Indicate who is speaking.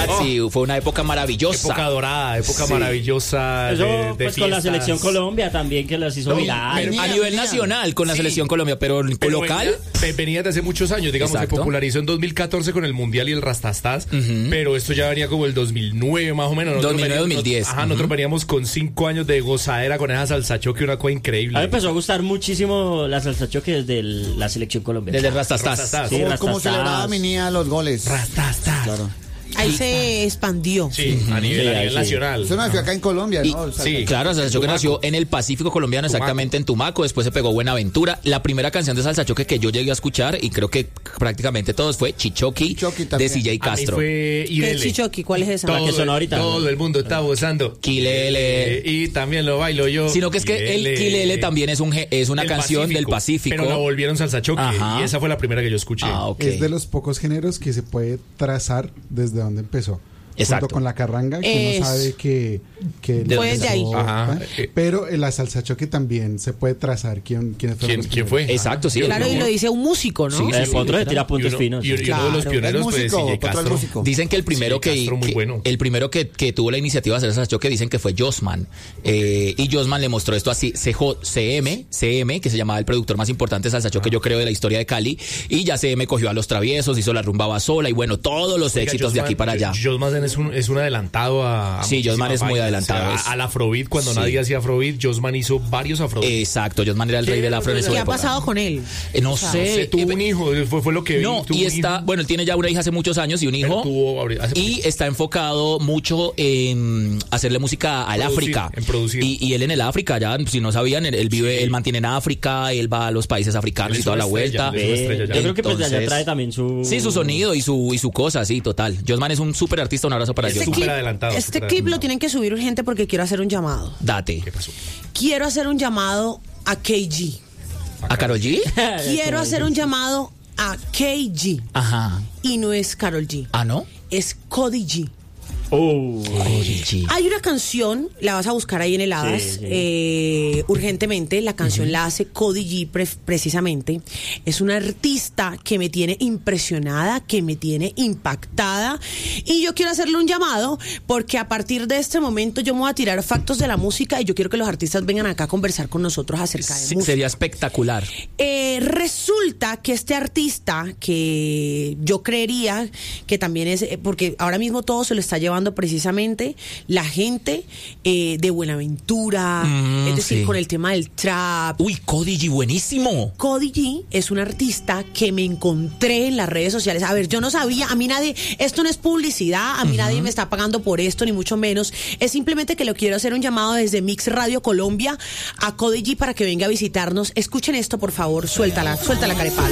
Speaker 1: verdad, sí, fue una época maravillosa.
Speaker 2: Época dorada, época maravillosa.
Speaker 3: Eso,
Speaker 2: de
Speaker 3: pues con la
Speaker 2: fiestas.
Speaker 3: selección Colombia también, que las hizo viral.
Speaker 1: A nivel nacional con la selección Colombia, pero local.
Speaker 2: Venía de hace muchos años, digamos,
Speaker 1: Exacto.
Speaker 2: se popularizó en 2014 con el Mundial y el Rastastas, pero esto ya venía como el 2009 más o menos.
Speaker 1: 2009-2010.
Speaker 2: Ajá, nosotros veníamos con 5 años de gozadera con esa salsa choque, una cosa increíble.
Speaker 3: A mí me empezó a gustar muchísimo la salsa choque desde la selección colombiana.
Speaker 1: Desde Rastastas.
Speaker 2: Rastastas.
Speaker 3: Sí,
Speaker 4: Como
Speaker 3: Rastastas.
Speaker 4: celebraba mi niña los goles.
Speaker 2: Rastastas.
Speaker 4: Claro.
Speaker 5: Ahí se expandió.
Speaker 2: Sí, a nivel
Speaker 3: sí.
Speaker 2: nacional.
Speaker 4: Eso nació acá en Colombia, ¿no?
Speaker 2: Sí.
Speaker 1: Claro, Salsa Choque
Speaker 2: Tumaco.
Speaker 1: nació en el Pacífico colombiano, exactamente en Tumaco, después se pegó Buenaventura. La primera canción de Salsa Choque que yo llegué a escuchar, y creo que prácticamente todos, fue Chichoqui
Speaker 4: Chichoqui
Speaker 1: de
Speaker 4: también.
Speaker 1: CJ
Speaker 2: A mí
Speaker 1: Castro.
Speaker 2: fue
Speaker 5: ¿Qué es
Speaker 2: Irele.
Speaker 5: Chichoqui? ¿Cuál es esa?
Speaker 3: La que sonó ahorita.
Speaker 2: Todo el mundo está gozando.
Speaker 1: Kilele.
Speaker 2: Y también lo bailo yo.
Speaker 1: Sino que es que el Kilele también es una
Speaker 2: Del
Speaker 1: canción del Pacífico.
Speaker 2: Pero la volvieron salsa choque.
Speaker 1: Ajá.
Speaker 2: Y esa fue la primera que yo escuché.
Speaker 1: Ah, ok.
Speaker 6: Es de los pocos géneros que se puede trazar desde donde empezó.
Speaker 1: Exacto.
Speaker 6: Junto con la carranga, que uno sabe que
Speaker 5: Fue desde ahí.
Speaker 2: Ajá.
Speaker 6: Pero en la salsa choque también se puede trazar quién
Speaker 2: fue.
Speaker 1: Exacto, sí.
Speaker 5: Claro, y lo dice un músico, ¿no?
Speaker 1: Sí,
Speaker 3: El potro se tira
Speaker 2: Y
Speaker 3: puntos
Speaker 2: uno,
Speaker 3: finos.
Speaker 2: y uno de los
Speaker 5: Claro.
Speaker 2: pioneros,
Speaker 4: Es
Speaker 2: pues,
Speaker 4: músico,
Speaker 2: CJ
Speaker 4: Potro es
Speaker 2: Castro.
Speaker 4: músico.
Speaker 1: Dicen que el primero
Speaker 2: Sí, Castro, muy bueno.
Speaker 1: el primero que tuvo la iniciativa de hacer Salsa Choque, dicen que fue Josman. Y Josman le mostró esto así, CM, que se llamaba el productor más importante de Salsa Choque, yo creo, de la historia de Cali. Y ya CM cogió a Los Traviesos, hizo La Rumbaba Sola, y bueno, todos los éxitos de aquí para allá.
Speaker 2: Josman es un adelantado a
Speaker 1: Sí, Josman es muy adelantado,
Speaker 2: O
Speaker 1: es-
Speaker 2: sea, al Afrobeat, cuando
Speaker 1: Sí.
Speaker 2: nadie hacía Afrobeat, Josman hizo varios Afrobeat.
Speaker 1: Exacto, Josman era el rey del afro en esa
Speaker 5: ¿Qué ha
Speaker 1: época.
Speaker 5: pasado con él?
Speaker 1: No sé.
Speaker 2: Tuvo un hijo, fue lo que vi.
Speaker 1: No,
Speaker 2: tuvo
Speaker 1: y
Speaker 2: un
Speaker 1: está,
Speaker 2: hijo,
Speaker 1: bueno, él tiene ya una hija hace muchos años y un
Speaker 2: pero
Speaker 1: hijo.
Speaker 2: tuvo hace
Speaker 1: Y está enfocado mucho en hacerle música al
Speaker 2: Producir,
Speaker 1: África.
Speaker 2: en producir.
Speaker 1: Y él en el África, ya, si no sabían, él vive, él mantiene en África, él va a los países africanos
Speaker 2: Él
Speaker 1: y
Speaker 2: es
Speaker 1: toda
Speaker 2: una
Speaker 1: la
Speaker 2: estrella,
Speaker 1: vuelta.
Speaker 2: él es una estrella ya.
Speaker 3: Yo creo que pues de allá
Speaker 1: Entonces,
Speaker 3: trae también su...
Speaker 1: Sí, su sonido y su cosa, sí, total. Josman es un súper artista, un abrazo para
Speaker 2: Este
Speaker 1: Josman.
Speaker 2: súper adelantado,
Speaker 5: Este
Speaker 2: súper
Speaker 5: clip lo
Speaker 2: adelantado.
Speaker 5: tienen que subir urgente porque quiero hacer un llamado.
Speaker 1: Date.
Speaker 2: ¿Qué pasó?
Speaker 5: Quiero hacer un llamado a KG.
Speaker 1: ¿A Karol G?
Speaker 5: Quiero hacer un llamado a KG.
Speaker 1: Ajá.
Speaker 5: Y no es Karol G.
Speaker 1: ¿Ah, no?
Speaker 5: Es Cody G.
Speaker 1: G.
Speaker 5: Hay una canción, la vas a buscar ahí en el Hadas, urgentemente. La canción la hace Cody G precisamente. Es una artista que me tiene impresionada, que me tiene impactada. Y yo quiero hacerle un llamado porque a partir de este momento yo me voy a tirar factos de la música y yo quiero que los artistas vengan acá a conversar con nosotros acerca de
Speaker 1: Sí,
Speaker 5: música.
Speaker 1: sería espectacular.
Speaker 5: Resulta que este artista, que yo creería que también es, porque ahora mismo todo se lo está llevando precisamente la gente de Buenaventura, es decir,
Speaker 1: sí.
Speaker 5: con el tema del trap.
Speaker 1: Uy, Cody G, buenísimo.
Speaker 5: Cody G es un artista que me encontré en las redes sociales. A ver, yo no sabía, a mí nadie, esto no es publicidad, a mí nadie me está pagando por esto, ni mucho menos. Es simplemente que le quiero hacer un llamado desde Mix Radio Colombia a Cody G para que venga a visitarnos. Escuchen esto, por favor, suéltala, carepalo.